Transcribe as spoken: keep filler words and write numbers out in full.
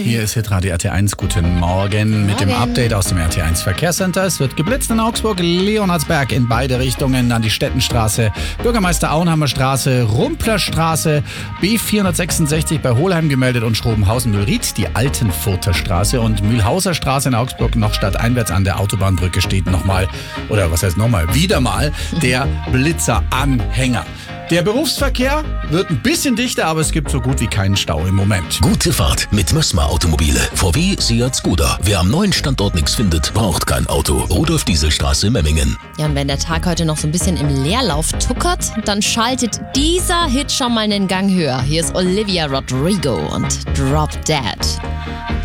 Hier ist Hitradio R T eins. Guten Morgen mit dem Morgen. Update aus dem R T eins Verkehrscenter. Es wird geblitzt in Augsburg, Leonhardsberg in beide Richtungen, an die Stettenstraße, Bürgermeister Auenhammer Straße, Rumplerstraße, B vierhundertsechsundsechzig bei Hohlheim gemeldet und Schrobenhausen-Mühlried, die Altenfurter Straße und Mühlhauser Straße in Augsburg noch stadteinwärts an der Autobahnbrücke steht nochmal, oder was heißt nochmal, wieder mal der Blitzeranhänger. Der Berufsverkehr wird ein bisschen dichter, aber es gibt so gut wie keinen Stau im Moment. Gute Fahrt mit Mössmer Automobile. V W, Seat, Skoda. Wer am neuen Standort nichts findet, braucht kein Auto. Rudolf-Diesel-Straße, Memmingen. Ja, und wenn der Tag heute noch so ein bisschen im Leerlauf tuckert, dann schaltet dieser Hit schon mal einen Gang höher. Hier ist Olivia Rodrigo und Drop Dead.